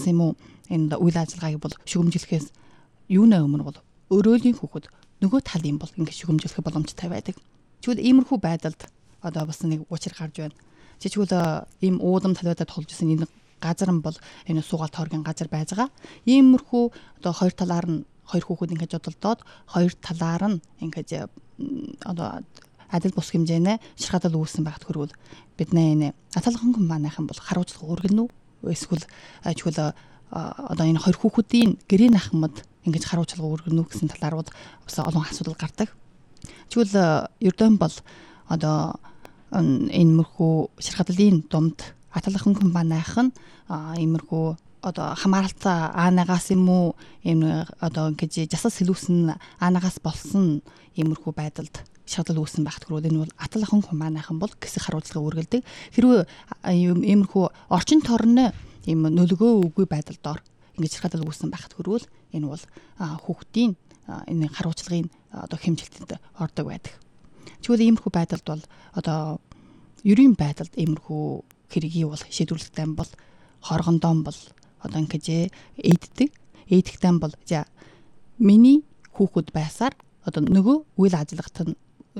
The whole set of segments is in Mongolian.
юм уу энэ үйл ажиллагааг бол шүгэмжлэхээс юунаа өмнө бол өрөөлийн хүүхэд нөгөө талын бол ингэ шүгэмжлэх боломжтой байдаг. Тэгвэл иймэрхүү байдалд одоо бас нэг учир гарч байна. Жишээлбэл ийм уудам талбайдаа тоглож исэн энэ газар нь бол энэ суугаал тооргийн газар байж байгаа. Иймэрхүү одоо хоёр талаар нь хоёр хүүхэд ингэж одолдоод хоёр талаар нь ингэж одоо адил бус хэмжээний шархадал үүссэн багт хөрвөл бид нэ аталхан компанийн бол харуулцлага үргэлнэ үү? Эсвэл жишээлбэл одоо энэ хоёр хүүхдийн гэрийн ахмад ингэж харуулцлага үргэлнэ үү гэсэн талаар бол бас олон асуудал гардаг. Жишээлбэл ердөө бол одоо энэ мөрхүү шархадлын дунд аталхан компанийн иймэрхүү одоо хамааралтай aanагаас юм уу ийм одоо ингэж жасас сэлүүсэн aanагаас болсон иймэрхүү байдалд шаардал үүсэн багт хөрөө энэ бол аталхан компанийн бол гэсэг харуулцлага үргэлдэг. Хэрвээ иймэрхүү орчин тойрны ийм нөлгөө үгүй байдал доор ингэж шаардал үүсэн багт хөрвөл энэ бол хүүхдийн энэ харуулцлагын одоо хэмжилтэнд ордог байдаг. Тэгвэл иймэрхүү байдалд бол одоо ерийн байдалд иймэрхүү хэргийг бол шийдвэрлэхтэй бол хоргондон бол одоо ингэж эйдэгтэй бол за миний хүүхэд байсаар одоо нөгөө үйл ажиллагт нь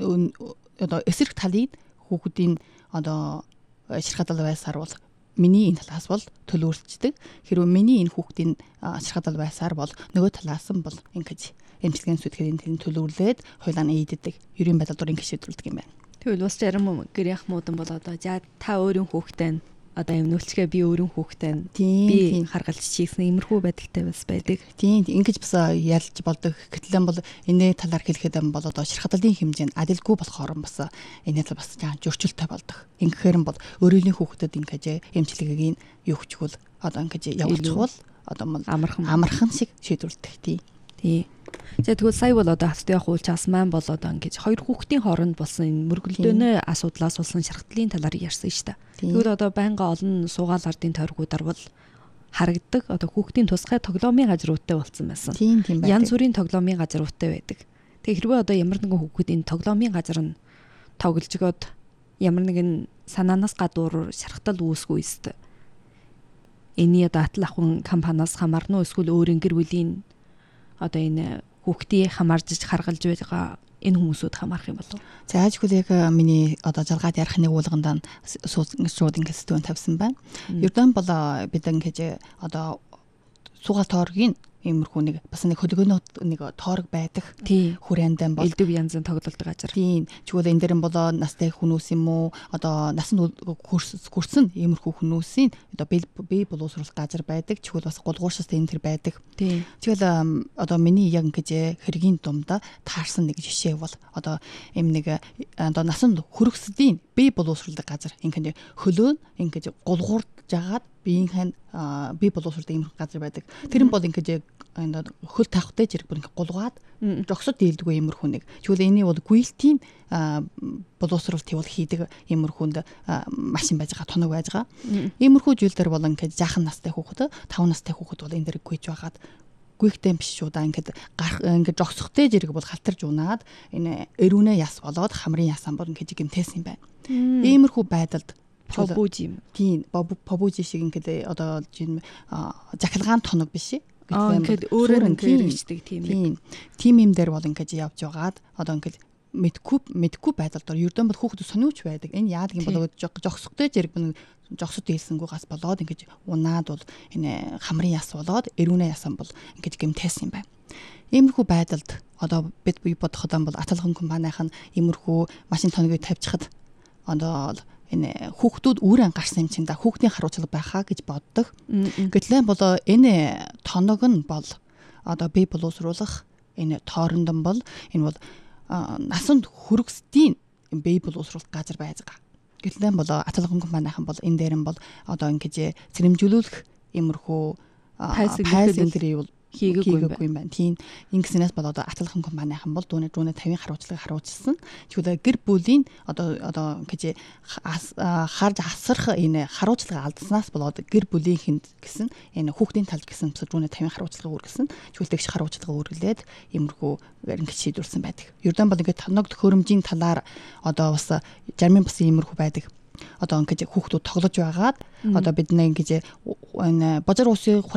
одоо эсрэг талын хүүхдийн одоо шархадал байсаар бол миний энэ талаас бол төлөөлцдөг. Хэрвээ миний энэ хүүхдийн шархадал байсаар бол нөгөө талаас нь бол ингэж эмчилгээний сүтгэлийн төлөвлөлээд хойлоо нь эйддэг. Ерийн байдал дор ингэж шийдвэрлэдэг юм байна. Тэгвэл бас зарим гэрийнх муудан бол одоо за та өөрийн хүүхдээ одоо юм нөлцгөө би өөрийн хүүхдээ би харгалж чийсэн иймэрхүү байдалтай бас байдаг. Тийм ингэж бас ялж болдог. Гэтэл бол энэ талаар хэлэхэд бол одоо шархадлын хэмжээнд адилгүй болохоор бас энэ тал бас зөрчилтэй болдог. Ингэхээр бол өөрийн хүүхдэд ингэж эмчилгээг юу хчгүүл одоо ингэж явуулчихвал одоо амархан шиг шийдвэрлэдэг. Тийм. За тэгвэл сая бол одоо хацтай явах уулчаас маань бол одоо ингэж хоёр хүүхдийн хооронд болсон энэ мөргөлдөөнөө асуудлаас болсон шархтлын талаар ярьсан шүү дээ. Тэгвэл одоо байнга олон суугаал ардын тойргуудаар бол харагддаг одоо хүүхдийн тусгай тоглоомын газруудтай болсон байсан. Янз бүрийн тоглоомын газруудтай байдаг. Тэг хэрвээ одоо ямар нэгэн хүүхэд энэ тоглоомын газар нь тоглож гоод ямар нэгэн санаанаас гадуур шархтал үүсгүй өст. Эний одоо атал ахын компаниас хамаарна уу эсвэл өөрийн гэр бүлийн одоо энэ хүүхдийг хамаарж харгалж байгаа энэ хүмүүсүүд хамаарах юм болов. За ажгүй яг миний одоо жалгаад ярих нэг уулганд шууд ингэ стуун тавьсан байна. Ердөө бол бид ингэж одоо суугаал тооргийн иймэрхүү нэг бас нэг хөлгөөнөд нэг тоорог байдаг. Хүрээндэн бол элдв янзын тоглолт газар. Тийм. Чигвэл энэ дээр нь болоо настай хүмүүс юм уу одоо насанд хүрсэн иймэрхүү хүмүүсийн одоо бие боловсруулах газар байдаг. Чигвэл бас гулгууршаас энэ төр байдаг. Тийм. Чигвэл одоо миний яг ингэж хэргийн думда таарсан нэг жишээ бол одоо ийм нэг одоо насанд хүргэсдийн бие боловсруулах газар ингэ хөлөө ингэж гулгуурж жагаад биеийн бие боловсруулах ийм газар байдаг. Тэр нь бол ингэж хөл тавхтай зэрэг бүр ингэ гулгаад жогсод дийлдэггүй иймэрхүү нэг. Чигвэл эний бол гүйлтийн боловсруулалт бол хийдэг иймэрхүүнд машин байж байгаа, тоног байж байгаа. Иймэрхүү зүйл дээр бол ингэ жаахан настай хүүхэд, 5 настай хүүхэд бол энэ дээр гүйж байгаад гүйхтэй биш шүү да ингэ жогсохтой зэрэг бол халтарж унаад энэ эрүүнээ яс болоод хамрын ясаан бүр ингэ гэмтээсэн юм байна. Иймэрхүү байдалд побужи юм. Тийм, побужи шиг ингэ одоо жахилгаан тоног биш. Ингээд өөрөө хэрэгждэг тийм юм дээр бол ингэж явж байгаад одоо ингэж мэдгүй байдал дор ердөө бол хүүхэд сониуч байдаг. Энэ яадаг юм бол жогсохтой зэрэг жогсод дийлсэнгүйгээс болоод ингэж унаад бол энэ хамрын яс болоод эрүүнээ ясан бол ингэж гэмтээсэн юм байна. Иймэрхүү байдалд одоо бид бодоход бол аталхан компанийн иймэрхүү машин тоногийг тавьчихад одоо энэ хүүхдүүд үүрэн гарсан юм чинь да хүүхдийн харуулцлага байхаа гэж боддог. Гэтэл бол энэ тоног нь бол одоо бие боловсруулах энэ тоорондон бол энэ бол насанд хүргэсдийн бие боловсруулах газар байж байгаа. Гэтэл бол аталхан компанийн бол энэ дээр нь бол одоо ингэж цэрэмжүүлэх иймэрхүү пайсентрийн хийгээгүй юм байна. Тийм. Ингэснээс бол одоо аталхан компанийн бол дүүнээ 50 харуулцлага харуулсан. Тэгвэл гэр бүлийн одоо ингэж харж асрах энэ харуулцлага алдснаас болоод гэр бүлийнхэнд гэсэн энэ хүүхдийн талд гэсэн дүүнээ 50 харуулцлага үргэлсэн. Тэгвэл тэгш харуулцлага үргэлээд иймэрхүү ингэж шийдвэрлсэн байдаг. Ердөө бол ингэ тоног төхөөрөмжийн талаар одоо бас зарим бас иймэрхүү байдаг. Одоо ингэж хүүхдүүд тоглож байгаад одоо бид нэг ингэж энэ божир усын